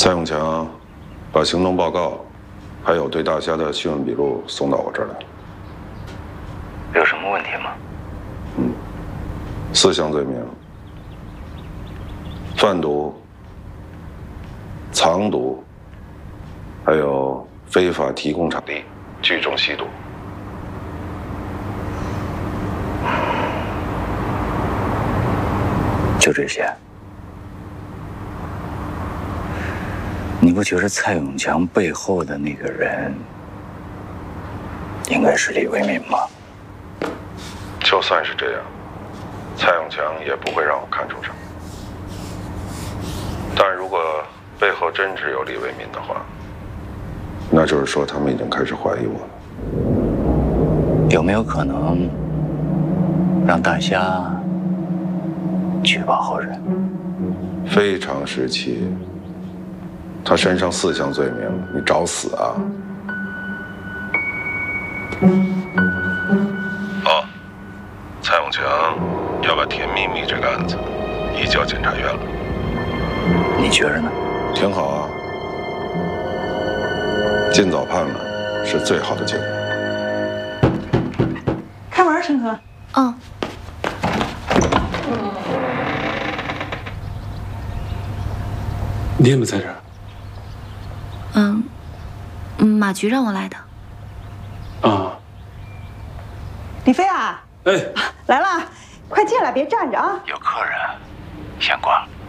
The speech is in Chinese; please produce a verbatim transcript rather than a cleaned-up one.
蔡永强把行动报告，还有对大虾的讯问笔录送到我这儿来。 有什么问题吗？ 嗯，四项罪名：贩毒、藏毒，还有非法提供场地、聚众吸毒。 就这些。你不觉得蔡永强背后的那个人应该是李为民吗？ 就算是这样，蔡永强也不会让我看出什么。但如果背后真只有李为民的话，那就是说他们已经开始怀疑我了。 有没有可能让大虾举报后人？ 非常时期，他身上四项罪名，你找死啊！哦，蔡永强要把甜蜜蜜这个案子移交检察院了， 你觉着呢？ 挺好啊，尽早判了是最好的结果。 开门，陈哥。 嗯。 你怎么在这儿？ 嗯，马局让我来的。 啊， 李飞啊， 哎， 来了，快进来，别站着啊！ 有客人，先挂了。